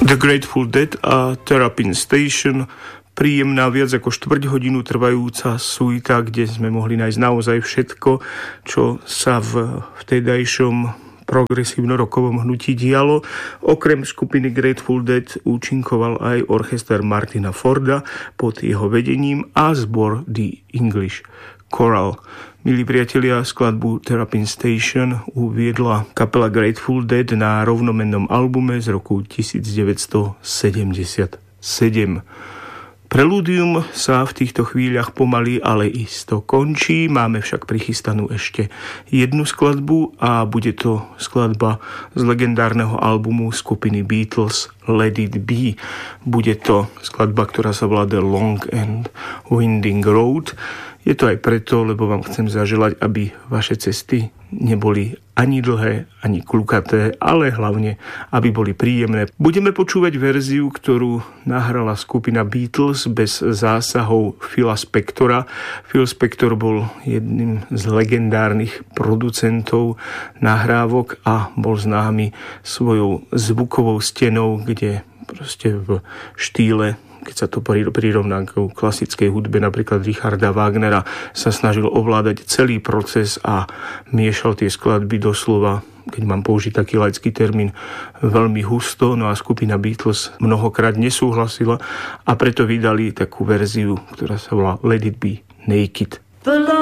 The Grateful Dead a Terrapin Station, príjemná, viac ako 4 hodinu trvajúca suita, kde sme mohli nájsť naozaj všetko, čo sa v vtedajšom progresívno-rokovom hnutí dialo. Okrem skupiny Grateful Dead účinkoval aj orchester Martina Forda pod jeho vedením a zbor The English Choral. Milí priatelia, skladbu Terrapin Station uviedla kapela Grateful Dead na rovnomennom albume z roku 1977. Prelúdium sa v týchto chvíľach pomaly, ale isto končí. Máme však prichystanú ešte jednu skladbu a bude to skladba z legendárneho albumu skupiny Beatles Let It Be. Bude to skladba, ktorá sa volá The Long and Winding Road. Je to aj preto, lebo vám chcem zaželať, aby vaše cesty neboli ani dlhé, ani klukaté, ale hlavne, aby boli príjemné. Budeme počúvať verziu, ktorú nahrala skupina Beatles bez zásahov Phila Spectora. Phil Spector bol jedným z legendárnych producentov nahrávok a bol známy svojou zvukovou stenou, kde proste v štýle, keď sa to prirovná k klasickej hudbe, napríklad Richarda Wagnera, sa snažil ovládať celý proces a miešal tie skladby doslova, keď mám použiť taký laický termín, veľmi husto. No a skupina Beatles mnohokrát nesúhlasila a preto vydali takú verziu, ktorá sa volá Let It Be Naked.